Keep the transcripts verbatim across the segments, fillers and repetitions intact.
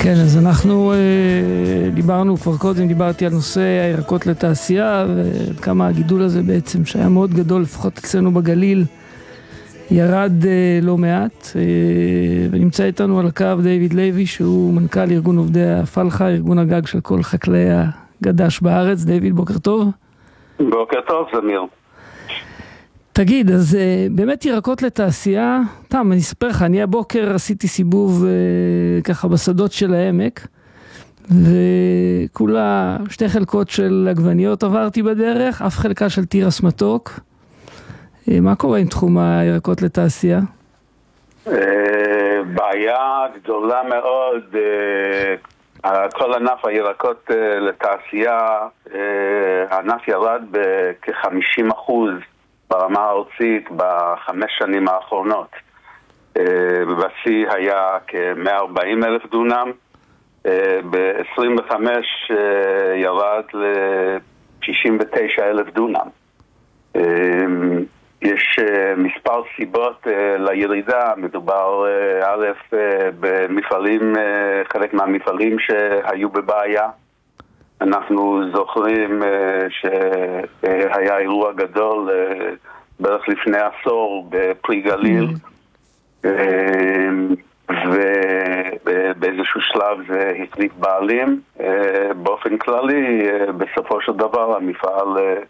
כן, אז אנחנו אה, דיברנו כבר קודם, דיברתי על נושא הירקות לתעשייה, וכמה הגידול הזה בעצם שהיה מאוד גדול, לפחות אצלנו בגליל, ירד אה, לא מעט, אה, ונמצא איתנו על הקו דיוויד לוי, שהוא מנכ"ל ארגון עובדי הפלחה, ארגון הגג של כל חקלאי הגדש בארץ. דיוויד, בוקר טוב. בוקר טוב, זמיר. תגיד, אז באמת ירקות לתעשייה, טעם, אני אספר לך, אני הבוקר עשיתי סיבוב אה, ככה בשדות של העמק, וכולה שתי חלקות של עגבניות עברתי בדרך, אף חלקה של תירס מתוק. אה, מה קורה עם תחום הירקות לתעשייה? אה, בעיה גדולה מאוד, אה, כל ענף הירקות אה, לתעשייה, אה, הענף ירד בכ-חמישים אחוז. ברמה הארצית בחמש שנים האחרונות. בשיא היה כ-מאה וארבעים אלף דונם, ב-עשרים וחמש ירד ל-שישים ותשעה אלף דונם. יש מספר סיבות לירידה, מדובר א' במפעלים, חלק מהמפעלים שהיו בבעיה. אנחנו זוכרים שהיה אירוע גדול בערך לפני עשור בפרי גליל, ובאיזשהו שלב זה החליף בעלים. באופן כללי, בסופו של דבר המפעל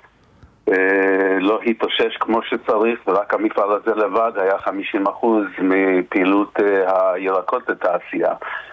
לא התאושש כמו שצריך, ורק המפעל הזה לבד היה חמישים אחוז מפעילות הירקות לתעשייה.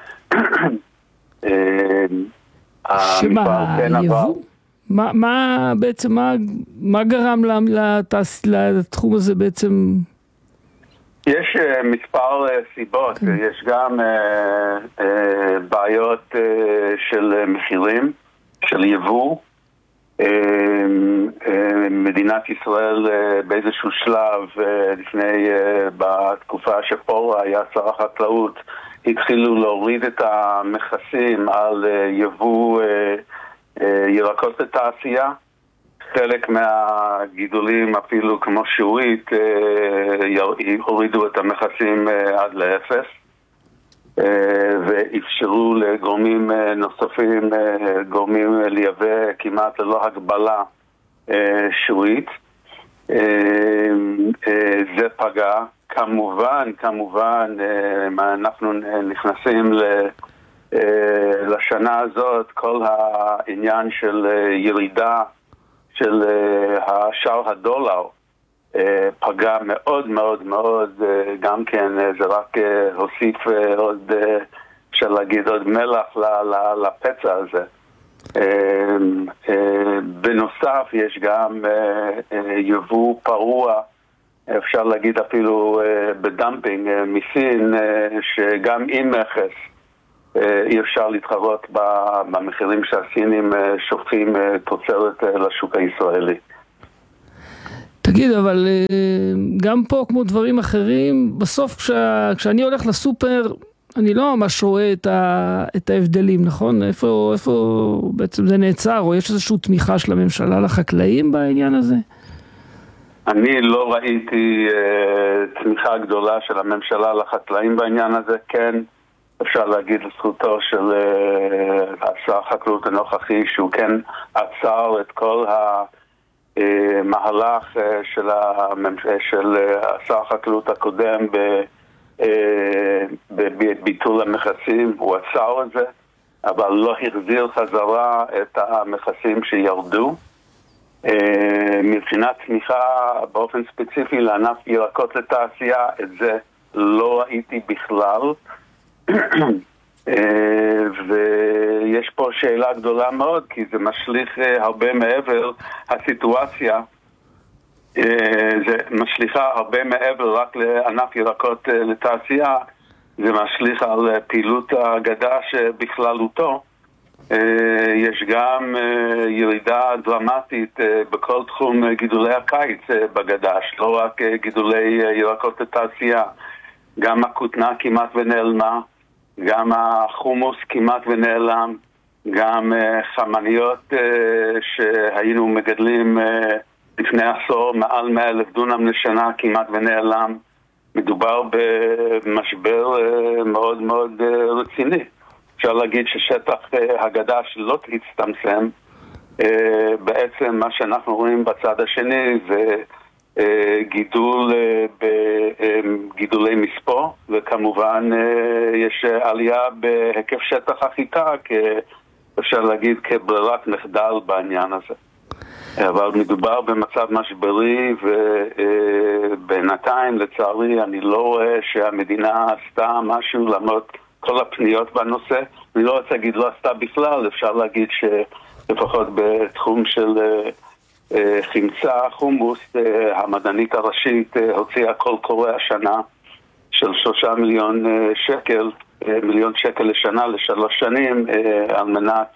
שמה, יבוא? מה, מה בעצם, מה, מה גרם לתעש... לתחום הזה בעצם? יש uh, מספר uh, סיבות, okay. יש גם uh, uh, בעיות uh, של מחירים, של יבוא. Uh, uh, מדינת ישראל uh, באיזשהו שלב, uh, לפני, uh, בתקופה שפורה היה שר החקלאות, התחילו להוריד את המכסים על יבוא ירקות לתעשייה. חלק מהגידולים, אפילו כמו שועית, הורידו את המכסים עד לאפס, ואפשרו לגורמים נוספים, גורמים לייבא כמעט ללא הגבלה שועית. זה פגע. כמובן, כמובן, אנחנו נכנסים לשנה הזאת, כל העניין של ירידה של השער הדולר פגע מאוד מאוד מאוד, גם כן זה רק הוסיף עוד, אפשר להגיד, עוד מלח לפצע הזה. בנוסף יש גם יבוא פרוע, אפשר להגיד אפילו בדמפינג מסין, שגם עם מכס אי אפשר להתחרות במחירים שהסינים שופכים תוצרת לשוק הישראלי. תגיד, אבל גם פה כמו דברים אחרים, בסוף כשה, כשאני הולך לסופר, אני לא ממש רואה את, ה, את ההבדלים, נכון? איפה, איפה בעצם זה נעצר, או יש איזושהי תמיכה של הממשלה לחקלאים בעניין הזה? אני לא ראיתי uh, תמיכה גדולה של הממשלה לחקלאים בעניין הזה. כן, אפשר להגיד לזכותו של uh, שר החקלאות הנוכחי, שהוא כן עצר את כל המהלך uh, של, הממש... של uh, שר החקלאות הקודם בביטול המכסים. הוא עצר את זה, אבל לא החזיר חזרה את המכסים שירדו. מבחינת תמיכה באופן ספציפי לענף ירקות לתעשייה, את זה לא ראיתי בכלל. ויש פה שאלה גדולה מאוד, כי זה משליך הרבה מעבר הסיטואציה, זה משליכה הרבה מעבר רק לענף ירקות לתעשייה, זה משליך על פעילות הגדש בכללותו. יש גם ירידה דרמטית בכל תחום גידולי הקיץ בגדש, לא רק גידולי ירקות לתעשייה, גם הכותנה כמעט ונעלמה, גם החומוס כמעט ונעלם, גם חמניות שהיינו מגדלים לפני עשור מעל מאה אלף דונם לשנה כמעט ונעלם. מדובר במשבר מאוד מאוד רציני אפשר להגיד ששטח הגדה שלא תצטמצם, בעצם מה שאנחנו רואים בצד השני זה גידול בגידולי מספוא, וכמובן יש עלייה בהיקף שטח החיטה, אפשר להגיד כברירת מחדל בעניין הזה. אבל מדובר במצב משברי, ובינתיים לצערי אני לא רואה שהמדינה עשתה משהו למרות כל הפניות בנושא. אני לא רוצה להגיד לא עשתה בכלל, אפשר להגיד שלפחות בתחום של חמצה, חומוס, המדענית הראשית הוציאה קול קורא השנה של שלושה מיליון שקל, מיליון שקל לשנה לשלוש שנים, על מנת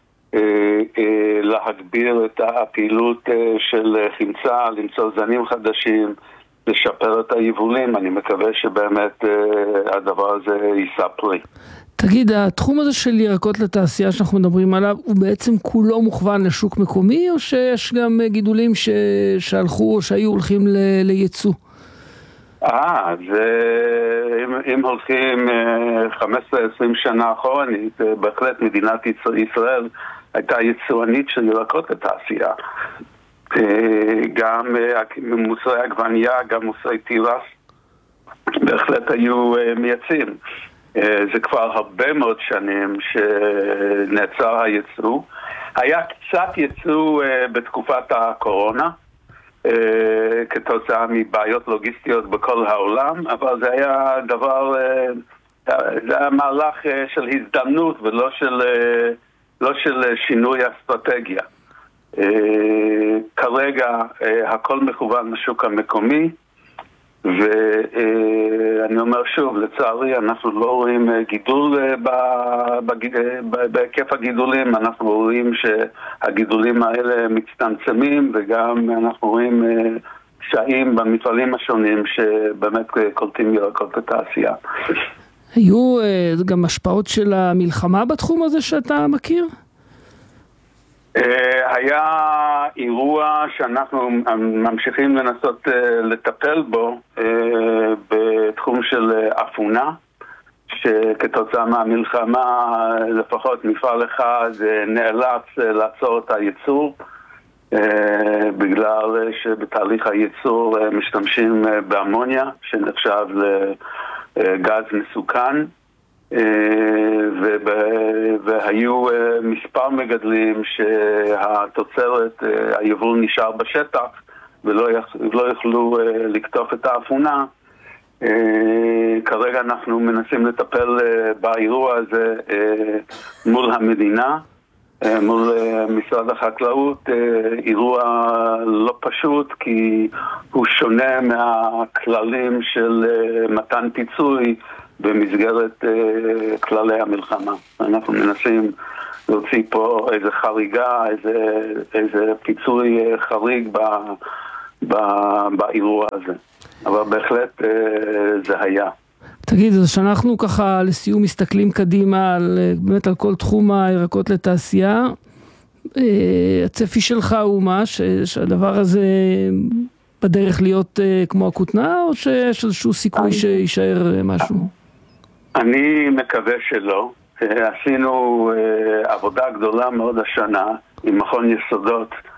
להגביר את הפעילות של חמצה, למצוא זנים חדשים, לשפר את היבולים. אני מקווה שבאמת הדבר הזה יישא פרי. תגיד, התחום הזה של ירקות לתעשייה שאנחנו מדברים עליו, הוא בעצם כולו מוכוון לשוק מקומי, או שיש גם גידולים שהלכו או שהיו הולכים לייצוא? אה, זה, אם, אם הולכים חמש עשרה עשרים שנה אחורנית, בהחלט מדינת ישראל הייתה יצואנית של ירקות לתעשייה. גם מוצרי עגבנייה, גם מוצרי תירס, בהחלט היו מייצאים. זה כבר הרבה מאוד שנים שנעצר הייצוא. היה קצת ייצוא בתקופת הקורונה, כתוצאה מבעיות לוגיסטיות בכל העולם, אבל זה היה דבר, זה היה מהלך של הזדמנות ולא של, לא של שינוי אסטרטגיה. כרגע הכל מכוון לשוק המקומי, ואני אומר שוב, לצערי אנחנו לא רואים גידול בהיקף הגידולים, אנחנו רואים שהגידולים האלה מצטמצמים, וגם אנחנו רואים קשיים במפעלים השונים שבאמת קולטים ירקות לתעשייה. היו גם השפעות של המלחמה בתחום הזה שאתה מכיר? היה אירוע שאנחנו ממשיכים לנסות לטפל בו בתחום של אפונה, שכתוצאה מהמלחמה לפחות מפעל אחד נאלץ לעצור את הייצור, בגלל שבתהליך הייצור משתמשים באמוניה שנחשב לגז מסוכן, והיו מספר מגדלים שהתוצרת, היבול נשאר בשטח ולא יכלו לקטוף את האפונה. כרגע אנחנו מנסים לטפל באירוע הזה מול המדינה, מול משרד החקלאות. אירוע לא פשוט כי הוא שונה מהכללים של מתן פיצוי במסגרת uh, כללי המלחמה. אנחנו מנסים להוציא פה איזה חריגה, איזה, איזה פיצוי uh, חריג ב, ב, באירוע הזה. אבל בהחלט uh, זה היה. תגיד, אז שאנחנו ככה לסיום מסתכלים קדימה על, באמת על כל תחום הירקות לתעשייה, uh, הצפי שלך הוא מה? ש, שהדבר הזה בדרך להיות uh, כמו הכותנה, או שיש איזשהו סיכוי שישאר uh, משהו? אני מקווה שלא. עשינו עבודה גדולה מאוד השנה עם מכון יסודות